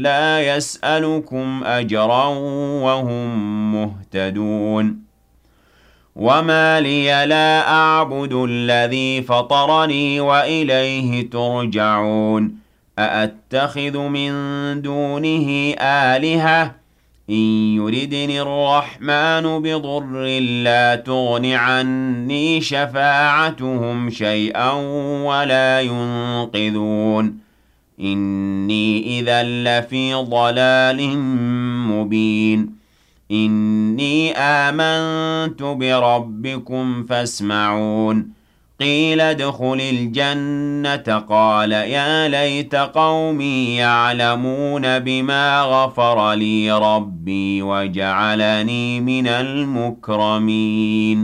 لا يسألكم أجرا وهم مهتدون وما لي لا أعبد الذي فطرني وإليه ترجعون أأتخذ من دونه آلهة إن يردني الرحمن بضر لا تغن عني شفاعتهم شيئا ولا ينقذون إني إذا لفي ضلال مبين إني آمنت بربكم فاسمعون قيل ادخل الجنة قال يا ليت قومي يعلمون بما غفر لي ربي وجعلني من المكرمين